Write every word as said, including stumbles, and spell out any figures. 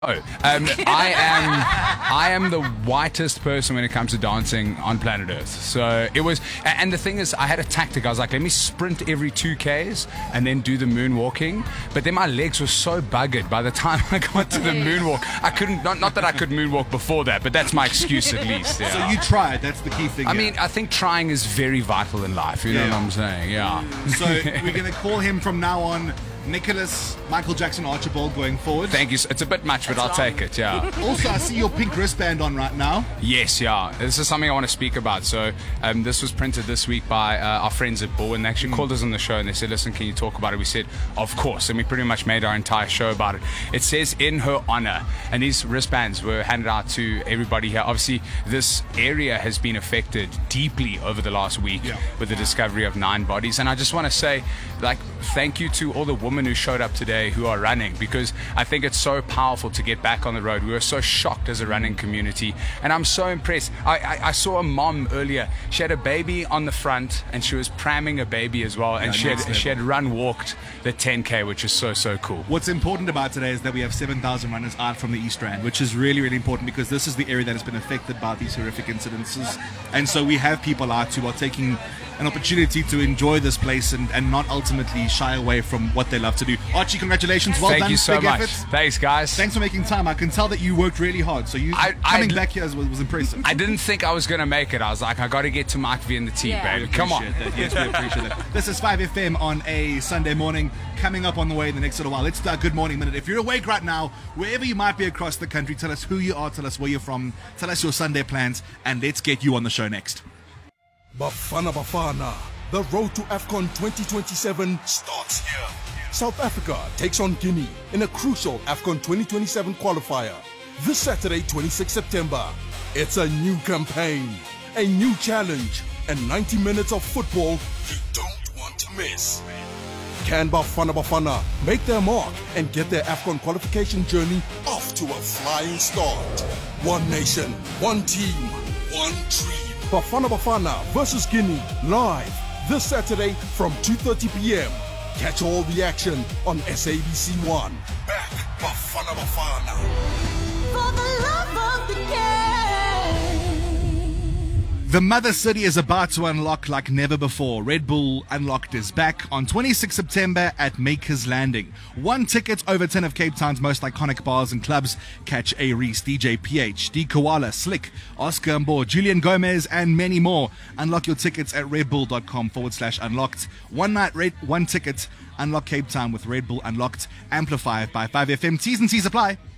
Oh, um, I am I am the whitest person when it comes to dancing on planet Earth. So it was, and the thing is, I had a tactic. I was like, let me sprint every two Ks and then do the moonwalking. But then my legs were so buggered by the time I got to the moonwalk. I couldn't, not, not that I could moonwalk before that, but that's my excuse at least. Yeah. So you tried, that's the key thing. I here. mean, I think trying is very vital in life. You know Yeah. what I'm saying? Yeah. So we're going to call him from now on Nicholas Michael Jackson Archibald going forward. Thank you. It's a bit much, but I'll take it. Yeah. Also, I see your pink wristband on right now. Yes, yeah. This is something I want to speak about. So um, this was printed this week by uh, our friends at Bull, and they actually mm. called us on the show and they said, listen, can you talk about it? We said, of course. And we pretty much made our entire show about it. It says, in her honor. And these wristbands were handed out to everybody here. Obviously, this area has been affected deeply over the last week yeah. with the discovery of nine bodies. And I just want to say, like, thank you to all the women who showed up today who are running, because I think it's so powerful to get back on the road. We were so shocked as a running community, and I'm so impressed. I, I, I saw a mom earlier. She had a baby on the front, and she was pramming a baby as well, and Yeah, she had next she had run walked the ten K, which is so so cool. What's important about today is that we have seven thousand runners out from the East Rand, which is really, really important because this is the area that has been affected by these horrific incidences. And so we have people out who are taking an opportunity to enjoy this place and, and not ultimately shy away from what they love to do. Archie, congratulations. Well Thank done. you so Big much. effort. Thanks, guys. Thanks for making time. I can tell that you worked really hard. So you I- coming I- back here was, was impressive. I didn't think I was going to make it. I was like, I got to get to Mike V and the team, Yeah. baby. Come on. Appreciate that. Yes, we appreciate that. This is five F M on a Sunday morning. Coming up on the way in the next little while. Let's start Good Morning Minute. If you're awake right now, wherever you might be across the country, tell us who you are, tell us where you're from, tell us your Sunday plans, and let's get you on the show next. Bafana Bafana. The road to AFCON twenty twenty-seven starts here. South Africa takes on Guinea in a crucial AFCON twenty twenty-seven qualifier. This Saturday, twenty-sixth September. It's a new campaign, a new challenge, and ninety minutes of football you don't want to miss. Can Bafana Bafana make their mark and get their AFCON qualification journey off to a flying start? One nation, one team, one dream. Bafana Bafana versus Guinea, live this Saturday from two thirty p.m. Catch all the action on S A B C one. Back Bafana Bafana. For the love of the game. The Mother City is about to unlock like never before. Red Bull Unlocked is back on twenty-sixth September at Makers Landing. One ticket over ten of Cape Town's most iconic bars and clubs. Catch A. Reese, D J P H, D. Koala, Slick, Oscar Mbo, Julian Gomez, and many more. Unlock your tickets at redbull.com forward slash unlocked. One night, red, one ticket. Unlock Cape Town with Red Bull Unlocked. Amplified by five F M. T's and C's apply.